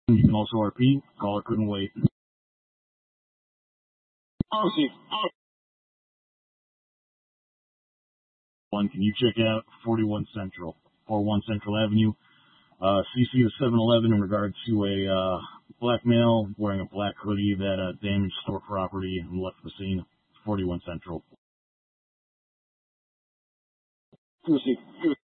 You can also RP. Caller couldn't wait. Policy. One, can you check out 41 Central Avenue? CC to 7-Eleven in regard to a black male wearing a black hoodie that damaged store property and left the scene. 41 Central. Policy.